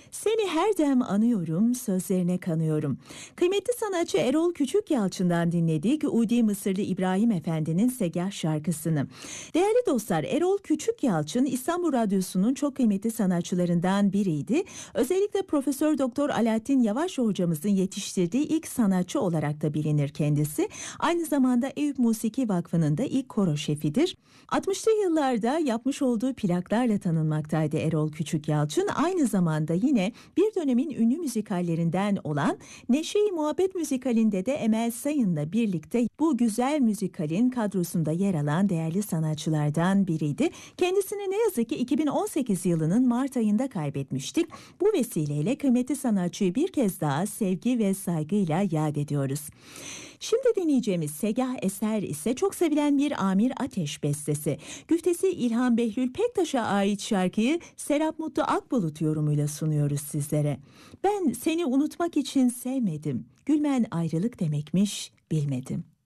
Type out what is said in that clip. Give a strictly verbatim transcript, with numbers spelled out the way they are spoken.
Seni her dem anıyorum, sözlerine kanıyorum. Kıymetli sanatçı Erol Küçükyalçın'dan dinledik Udi Mısırlı İbrahim Efendi'nin Segah şarkısını. Değerli dostlar, Erol Küçükyalçın İstanbul Radyosu'nun çok kıymetli sanatçılarından biriydi. Özellikle Profesör Doktor Alaaddin Yavaş hocamızın yetiştirdiği ilk sanatçı olarak da bilinir kendisi. Aynı zamanda Eyüp Musiki Vakfı'nın da ilk koro şefidir. altmışlı yıllarda yapmış olduğu plaklarla tanınmaktaydı Erol Küçükyalçın. Aynı zamanda yine bir dönemin ünlü müzikallerinden olan Neşe-i Muhabbet müzikalinde de Emel Sayın'la birlikte bu güzel müzikalin kadrosunda yer alan değerli sanatçılardan biriydi. Kendisini ne yazık ki iki bin on sekiz yılının Mart ayında kaybetmiştik. Bu vesileyle kıymetli sanatçıyı bir kez daha sevgi ve saygıyla yad ediyoruz. Şimdi dinleyeceğimiz Segah eser ise çok sevilen bir Amir Ateş bestesi. Güftesi İlhan Behlül Pektaş'a ait şarkıyı Serap Mutlu Akbulut yorumuyla sunuyoruz sizlere. Ben seni unutmak için sevmedim, gülmen ayrılık demekmiş bilmedim.